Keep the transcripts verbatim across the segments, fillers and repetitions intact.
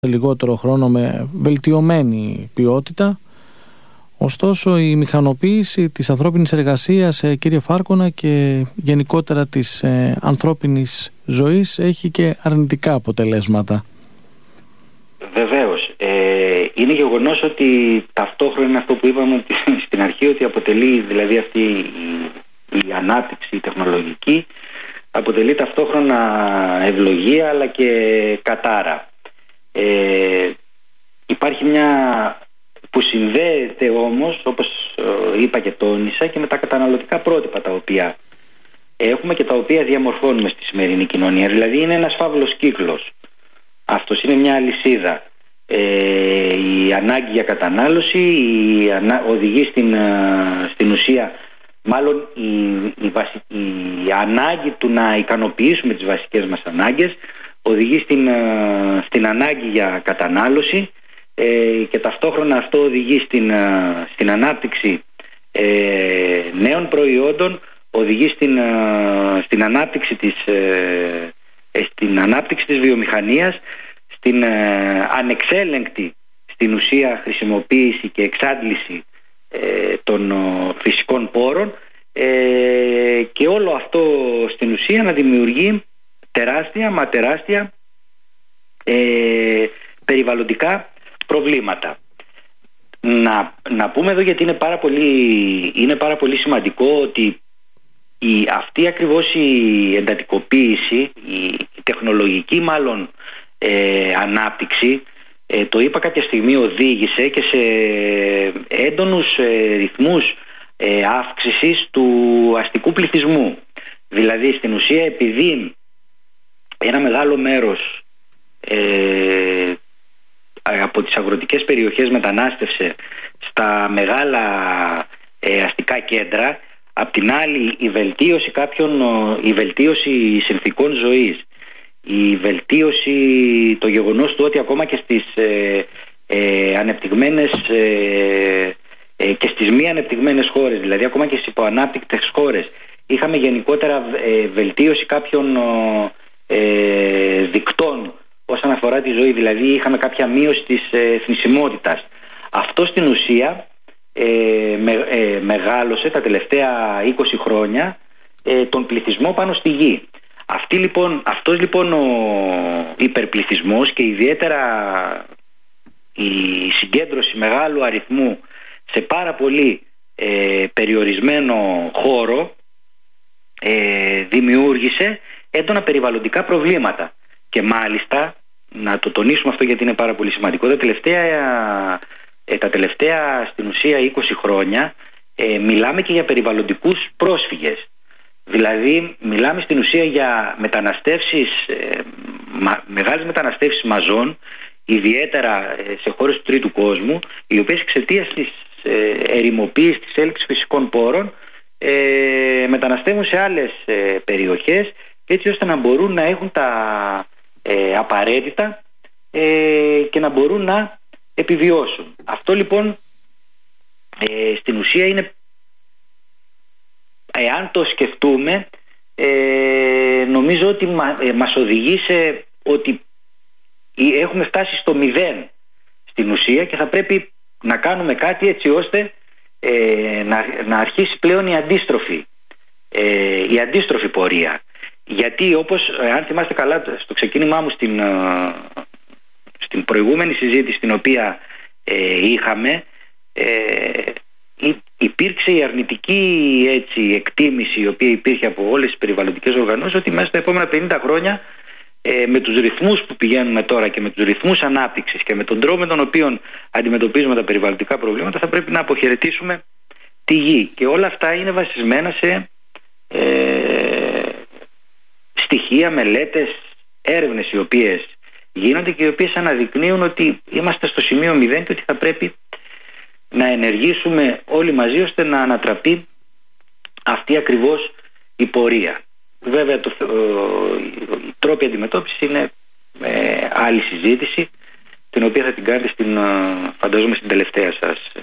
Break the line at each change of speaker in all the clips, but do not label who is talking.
λιγότερο χρόνο με βελτιωμένη ποιότητα. Ωστόσο η μηχανοποίηση της ανθρώπινης εργασίας, κύριε Φάρκωνα, και γενικότερα της ε, ανθρώπινης ζωής έχει και αρνητικά αποτελέσματα.
Βεβαίως. Ε, είναι γεγονός ότι ταυτόχρονα είναι αυτό που είπαμε ότι, στην αρχή, ότι αποτελεί, δηλαδή αυτή η, η ανάπτυξη η τεχνολογική αποτελεί ταυτόχρονα ευλογία αλλά και κατάρα. Ε, υπάρχει μια που συνδέεται όμως, όπως είπα και τόνισα, και με τα καταναλωτικά πρότυπα τα οποία έχουμε και τα οποία διαμορφώνουμε στη σημερινή κοινωνία. Δηλαδή είναι ένας φαύλος κύκλος. Αυτός είναι μια αλυσίδα. Ε, η ανάγκη για κατανάλωση η ανα... οδηγεί στην, στην ουσία, μάλλον η, η, βασι... η ανάγκη του να ικανοποιήσουμε τις βασικές μας ανάγκες οδηγεί στην, στην ανάγκη για κατανάλωση, ε, και ταυτόχρονα αυτό οδηγεί στην, στην ανάπτυξη ε, νέων προϊόντων, οδηγεί στην, στην, ανάπτυξη της, ε, στην ανάπτυξη της βιομηχανίας, στην ε, ανεξέλεγκτη στην ουσία χρησιμοποίηση και εξάντληση ε, των ο, φυσικών πόρων, ε, και όλο αυτό στην ουσία να δημιουργεί τεράστια, μα τεράστια ε, περιβαλλοντικά προβλήματα. Να, να πούμε εδώ, γιατί είναι πάρα πολύ, είναι πάρα πολύ σημαντικό, ότι η, αυτή ακριβώς η εντατικοποίηση, η, η τεχνολογική μάλλον ε, ανάπτυξη, ε, το είπα κάποια στιγμή, οδήγησε και σε έντονους ε, ρυθμούς ε, αύξησης του αστικού πληθυσμού. Δηλαδή στην ουσία, επειδή ένα μεγάλο μέρος ε, από τις αγροτικές περιοχές μετανάστευσε στα μεγάλα ε, αστικά κέντρα, απ' την άλλη η βελτίωση κάποιων, η βελτίωση συνθηκών ζωής, η βελτίωση, το γεγονός του ότι ακόμα και στις ε, ε, ανεπτυγμένες ε, ε, και στις μη ανεπτυγμένες χώρες, δηλαδή ακόμα και στις υποανάπτυκτες χώρες, είχαμε γενικότερα ε, βελτίωση κάποιων ε, δικτών όσον αφορά τη ζωή, δηλαδή είχαμε κάποια μείωση της ε, θνησιμότητας. Αυτό στην ουσία ε, με, ε, μεγάλωσε τα τελευταία είκοσι χρόνια ε, τον πληθυσμό πάνω στη γη. Αυτή, λοιπόν, αυτός λοιπόν ο υπερπληθυσμός και ιδιαίτερα η συγκέντρωση μεγάλου αριθμού σε πάρα πολύ ε, περιορισμένο χώρο ε, δημιούργησε έντονα περιβαλλοντικά προβλήματα. Και μάλιστα, να το τονίσουμε αυτό γιατί είναι πάρα πολύ σημαντικό, τα τελευταία, ε, τα τελευταία στην ουσία είκοσι χρόνια ε, μιλάμε και για περιβαλλοντικούς πρόσφυγες. Δηλαδή μιλάμε στην ουσία για μεταναστεύσεις, ε, μα, μεγάλες μεταναστεύσεις μαζών, ιδιαίτερα ε, σε χώρες του τρίτου κόσμου, οι οποίες εξαιτίας της ε, ερημοποίησης, της έλλειψης φυσικών πόρων ε, μεταναστεύουν σε άλλες ε, περιοχές, έτσι ώστε να μπορούν να έχουν τα ε, απαραίτητα ε, και να μπορούν να επιβιώσουν. Αυτό λοιπόν ε, στην ουσία είναι, εάν το σκεφτούμε, ε, νομίζω ότι μα, ε, μας οδηγεί σε ότι έχουμε φτάσει στο μηδέν στην ουσία και θα πρέπει να κάνουμε κάτι έτσι ώστε ε, να, να αρχίσει πλέον η αντίστροφη, ε, η αντίστροφη πορεία. Γιατί όπως, αν θυμάστε καλά στο ξεκίνημά μου στην, στην προηγούμενη συζήτηση την οποία ε, είχαμε, ε, υπήρξε η αρνητική έτσι, εκτίμηση η οποία υπήρχε από όλες τις περιβαλλοντικές οργανώσεις, ότι μέσα στα επόμενα πενήντα χρόνια ε, με τους ρυθμούς που πηγαίνουμε τώρα και με τους ρυθμούς ανάπτυξης και με τον τρόπο με τον οποίο αντιμετωπίζουμε τα περιβαλλοντικά προβλήματα θα πρέπει να αποχαιρετήσουμε τη γη. Και όλα αυτά είναι βασισμένα σε ε, στοιχεία, μελέτες, έρευνες οι οποίες γίνονται και οι οποίες αναδεικνύουν ότι είμαστε στο σημείο μηδέν και ότι θα πρέπει να ενεργήσουμε όλοι μαζί ώστε να ανατραπεί αυτή ακριβώς η πορεία. Βέβαια το, οι τρόποι αντιμετώπισης είναι ε, άλλη συζήτηση, την οποία θα την κάνετε στην, φαντάζομαι στην τελευταία σας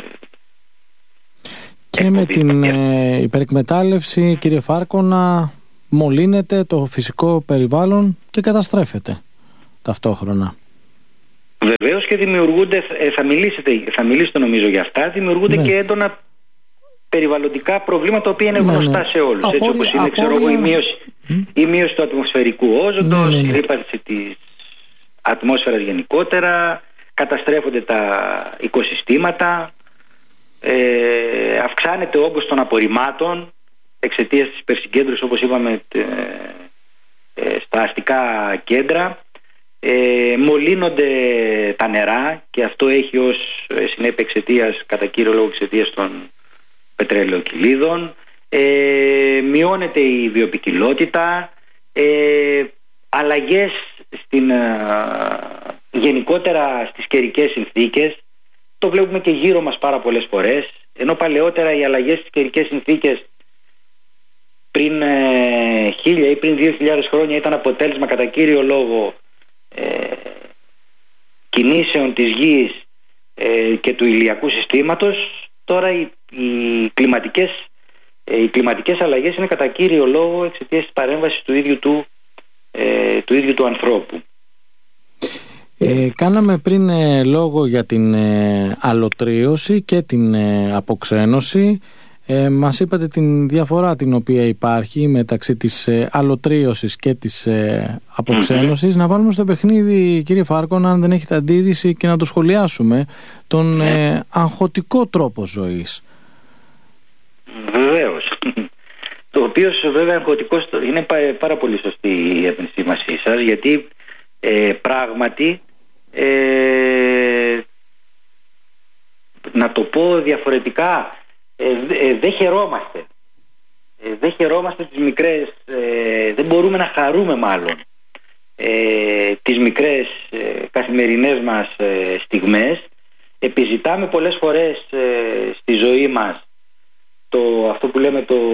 και εκπομπή. Με την ε, υπερεκμετάλλευση, κύριε Φάρκωνα, μολύνεται το φυσικό περιβάλλον και καταστρέφεται ταυτόχρονα.
Βεβαίως και δημιουργούνται, θα μιλήσετε, θα μιλήσετε νομίζω για αυτά, δημιουργούνται ναι. και έντονα περιβαλλοντικά προβλήματα, τα οποία είναι ναι, γνωστά ναι. σε όλους. Απόρρια, έτσι όπως είναι απόρρια... ξέρω εγώ, η, μείωση, mm. η μείωση του ατμοσφαιρικού όζοντος, ναι, ναι, ναι. η ρύπανση της ατμόσφαιρας γενικότερα, καταστρέφονται τα οικοσυστήματα, ε, αυξάνεται ο όγκος των απορριμμάτων εξαιτίας της υπερσυγκέντρωσης, όπως είπαμε, τε, ε, στα αστικά κέντρα. Ε, μολύνονται τα νερά και αυτό έχει ως συνέπεια εξαιτίας, κατά κύριο λόγο εξαιτίας των πετρελαιοκυλίδων. Ε, μειώνεται η βιοποικιλότητα, ε, αλλαγές στην, α, γενικότερα στις καιρικές συνθήκες. Το βλέπουμε και γύρω μας πάρα πολλές φορές, ενώ παλαιότερα οι αλλαγές στις καιρικές συνθήκες πριν ε, χίλια ή πριν δύο χιλιάδες χρόνια ήταν αποτέλεσμα κατά κύριο λόγο ε, κινήσεων της γης ε, και του ηλιακού συστήματος. Τώρα οι, οι, κλιματικές, ε, οι κλιματικές αλλαγές είναι κατά κύριο λόγο εξαιτίας της παρέμβασης του ίδιου του, ε, του, ίδιου του ανθρώπου.
Ε, κάναμε πριν ε, λόγο για την ε, αλωτρίωση και την ε, αποξένωση. Ε, μας είπατε την διαφορά την οποία υπάρχει μεταξύ της ε, αλωτρίωσης και της ε, αποξένωσης. Mm-hmm. Να βάλουμε στο παιχνίδι, κύριε Φάρκονα, αν δεν έχετε αντίρρηση, και να το σχολιάσουμε, τον ε, αγχωτικό τρόπο ζωής.
Βεβαίως. Το οποίο βέβαια αγχωτικός είναι πάρα πολύ σωστή η επενσήμασή σας, γιατί ε, πράγματι ε, να το πω διαφορετικά, Ε, ε, δεν χαιρόμαστε ε, δεν χαιρόμαστε τις μικρές ε, δεν μπορούμε να χαρούμε μάλλον ε, τις μικρές ε, καθημερινές μας ε, στιγμές. Επιζητάμε πολλές φορές ε, στη ζωή μας το, αυτό που λέμε το,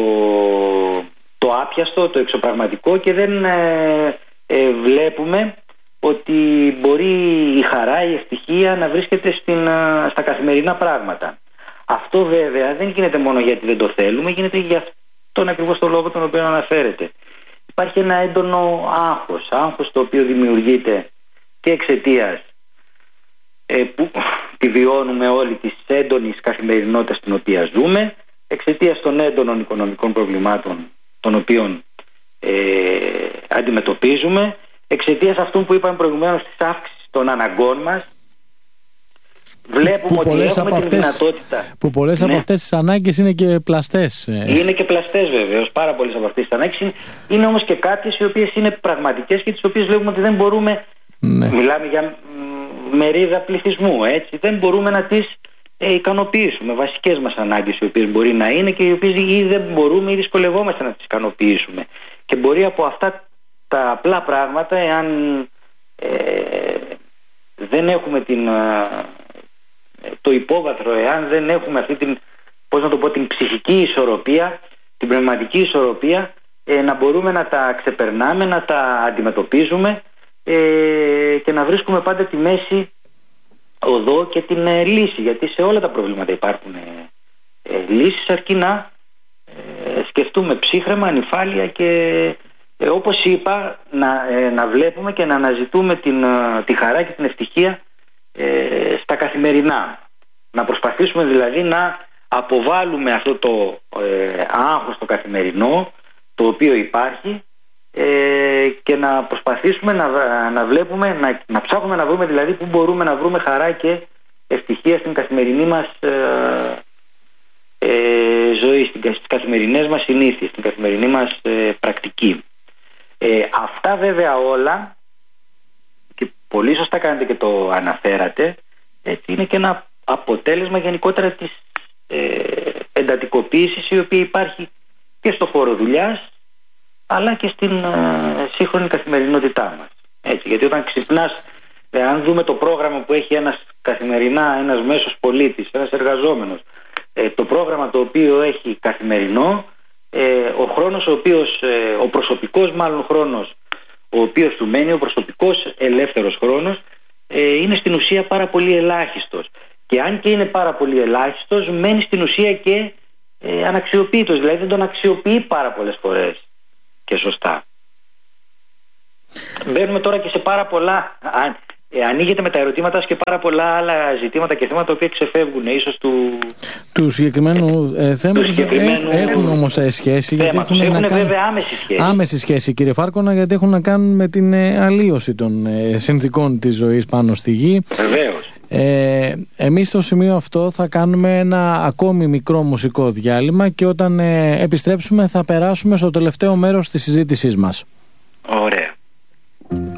το άπιαστο, το εξωπραγματικό, και δεν ε, ε, βλέπουμε ότι μπορεί η χαρά, η ευτυχία να βρίσκεται στην, στα καθημερινά πράγματα. Αυτό βέβαια δεν γίνεται μόνο γιατί δεν το θέλουμε, γίνεται για αυτόν ακριβώς τον λόγο τον οποίο αναφέρεται. Υπάρχει ένα έντονο άγχος, άγχος το οποίο δημιουργείται και εξαιτίας ε, που τη βιώνουμε όλοι, της έντονης καθημερινότητας στην οποία ζούμε, εξαιτίας των έντονων οικονομικών προβλημάτων των οποίων ε, αντιμετωπίζουμε, εξαιτίας αυτού που είπαμε προηγουμένως, της αύξησης των αναγκών μας. Βλέπουμε που ότι έχουμε την αυτές, δυνατότητα.
Που πολλές ναι. από αυτές τις ανάγκες είναι και πλαστές.
Είναι και πλαστές βεβαίως, πάρα πολλές από αυτές τις ανάγκες. Είναι, είναι όμως και κάποιες οι οποίες είναι πραγματικές και τις οποίες βλέπουμε ότι δεν μπορούμε, ναι. μιλάμε για μερίδα πληθυσμού, έτσι, δεν μπορούμε να τις ε, ικανοποιήσουμε. Βασικές μας ανάγκες οι οποίες μπορεί να είναι και οι οποίες ή δεν μπορούμε ή δυσκολευόμαστε να τις ικανοποιήσουμε. Και μπορεί από αυτά τα απλά πράγματα, εάν ε, δεν έχουμε την... το υπόβαθρο, εάν δεν έχουμε αυτή την, πώς να το πω, την ψυχική ισορροπία, την πνευματική ισορροπία, ε, να μπορούμε να τα ξεπερνάμε, να τα αντιμετωπίζουμε ε, και να βρίσκουμε πάντα τη μέση οδό και την ε, λύση, γιατί σε όλα τα προβλήματα υπάρχουν ε, ε, λύσεις, αρκεί να ε, σκεφτούμε ψύχραιμα, ανυφάλεια και ε, όπως είπα να, ε, να βλέπουμε και να αναζητούμε την, ε, τη χαρά και την ευτυχία Ε, στα καθημερινά. Να προσπαθήσουμε δηλαδή να αποβάλουμε αυτό το ε, άγχος το καθημερινό το οποίο υπάρχει ε, και να προσπαθήσουμε να, να βλέπουμε, να, να ψάχνουμε να βρούμε δηλαδή που μπορούμε να βρούμε χαρά και ευτυχία στην καθημερινή μας ε, ε, ζωή, στις καθημερινές μας συνήθειες, στην καθημερινή μας ε, πρακτική. Ε, αυτά βέβαια όλα, και πολύ σωστά κάνετε και το αναφέρατε, έτσι, είναι και ένα αποτέλεσμα γενικότερα της ε, εντατικοποίησης η οποία υπάρχει και στο χώρο δουλειάς αλλά και στην ε, σύγχρονη καθημερινότητά μας. Έτσι, γιατί όταν ξυπνάς, ε, αν δούμε το πρόγραμμα που έχει ένας καθημερινά ένας μέσος πολίτης, ένας εργαζόμενος, ε, το πρόγραμμα το οποίο έχει καθημερινό, ε, ο χρόνος ο οποίος, ε, ο προσωπικός μάλλον χρόνος ο οποίος του μένει, ο προσωπικός ελεύθερος χρόνος, ε, είναι στην ουσία πάρα πολύ ελάχιστος. Και αν και είναι πάρα πολύ ελάχιστος, μένει στην ουσία και ε, αναξιοποιητός. Δηλαδή δεν τον αξιοποιεί πάρα πολλές φορές και σωστά. Μπαίνουμε τώρα και σε πάρα πολλά ε, ανοίγεται με τα ερωτήματα και πάρα πολλά άλλα ζητήματα και θέματα τα οποία ξεφεύγουν ίσως του,
του συγκεκριμένου ε, θέματος.
συγκεκριμένου...
Έχουν όμως ε, σχέση.
Θέματος.
Γιατί έχουν,
έχουν
να
βέβαια
κάνουν...
άμεση σχέση.
Άμεση σχέση, κύριε Φάρκωνα, γιατί έχουν να κάνουν με την ε, αλλίωση των ε, συνθηκών της ζωής πάνω στη γη.
Βεβαίως.
Ε, εμείς στο σημείο αυτό θα κάνουμε ένα ακόμη μικρό μουσικό διάλειμμα και όταν ε, επιστρέψουμε θα περάσουμε στο τελευταίο μέρος της συζήτησής μας.
Ωραία.